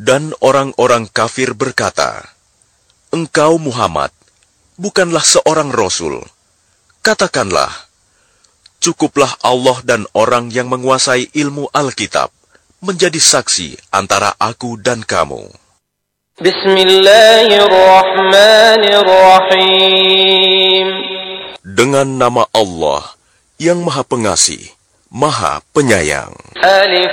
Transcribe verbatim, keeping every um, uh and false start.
Dan orang-orang kafir berkata, "Engkau Muhammad bukanlah seorang rasul." Katakanlah, "Cukuplah Allah dan orang yang menguasai ilmu Alkitab menjadi saksi antara aku dan kamu." Bismillahirrahmanirrahim. Dengan nama Allah yang Maha Pengasih, Maha Penyayang. Alif